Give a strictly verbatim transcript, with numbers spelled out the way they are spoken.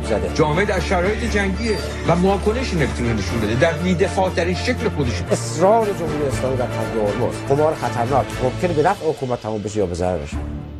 زده. جامعه در شرایط جنگیه و واکنشی نمیتونه نشون بده در بی‌دفاع ترین شکل خودش. اصرار جمهوری اسلامی در تنگ هرمز قمار خطرناک ممکنه به نفع حکومت تموم بشه یا به ضررش.